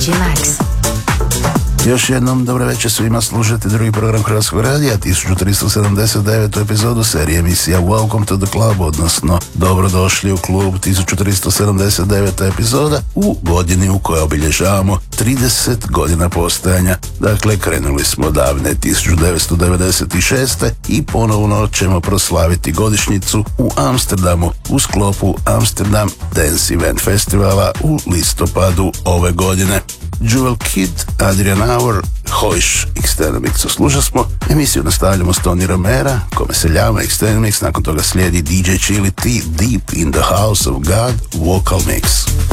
Max. Još jednom dobro večer svima, slušate drugi program Hrvatskog radija, 1379. epizodu serije emisija Welcome to the Club, odnosno dobrodošli u klub, 1379. epizoda u godini u kojoj obilježavamo 30 godina postojanja. Dakle, krenuli smo davne 1996. i ponovno ćemo proslaviti godišnjicu u Amsterdamu u sklopu Amsterdam Dance Event Festivala u listopadu ove godine. Jewel Kid, Adrian Hour, Hojš, Extended Mix. Slušali smo, emisiju nastavljamo s Tony Romera, kome se ljama Extended Mix, nakon toga slijedi DJ Chili T, Deep in the House of God, Vocal Mix.